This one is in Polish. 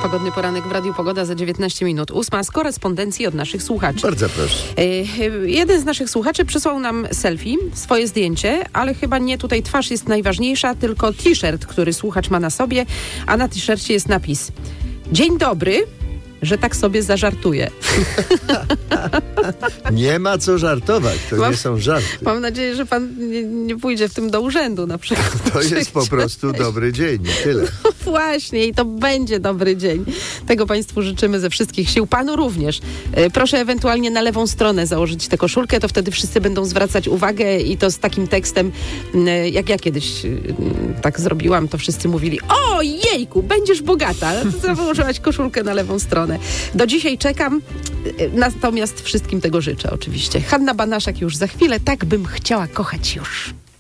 Pogodny poranek w Radiu Pogoda za 19 minut. 8 z korespondencji od naszych słuchaczy. Bardzo proszę. Jeden z naszych słuchaczy przysłał nam selfie, swoje zdjęcie, ale chyba nie tutaj twarz jest najważniejsza, tylko t-shirt, który słuchacz ma na sobie, a na t-shircie jest napis: dzień dobry, że tak sobie zażartuję. Nie ma co żartować, to nie są żarty. Mam nadzieję, że pan nie pójdzie w tym do urzędu na przykład. To jest po prostu dobry dzień, tyle. No właśnie, i to będzie dobry dzień. Tego państwu życzymy ze wszystkich sił. Panu również. Proszę ewentualnie na lewą stronę założyć tę koszulkę, to wtedy wszyscy będą zwracać uwagę i to z takim tekstem, jak ja kiedyś tak zrobiłam, to wszyscy mówili: o jejku, będziesz bogata. Założyłaś koszulkę na lewą stronę. Do dzisiaj czekam, natomiast wszystkim tego życzę oczywiście. Hanna Banaszak już za chwilę. Tak bym chciała kochać już.